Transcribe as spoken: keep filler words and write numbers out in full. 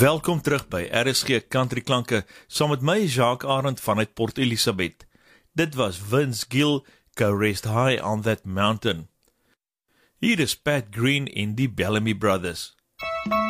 Welkom terug by R S G Country Klanke, saam met my Jacques Arend vanuit Port Elizabeth. Dit was Vince Gill, Go Rest High on That Mountain. Hier is Pat Green en die Bellamy Brothers.